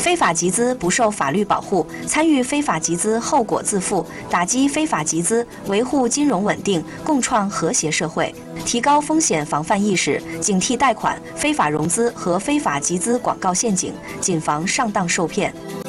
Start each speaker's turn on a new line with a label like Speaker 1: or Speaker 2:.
Speaker 1: 非法集资不受法律保护，参与非法集资后果自负，打击非法集资，维护金融稳定，共创和谐社会。提高风险防范意识，警惕贷款、非法融资和非法集资广告陷阱，谨防上当受骗。